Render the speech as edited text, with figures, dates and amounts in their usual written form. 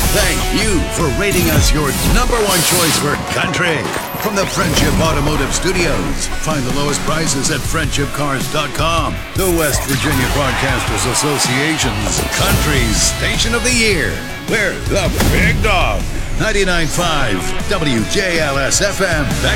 Thank you for rating us your number one choice for country. From the Friendship Automotive Studios, find the lowest prices at friendshipcars.com. The West Virginia Broadcasters Association's Country Station of the Year. We're the Big Dog. 99.5 WJLS FM,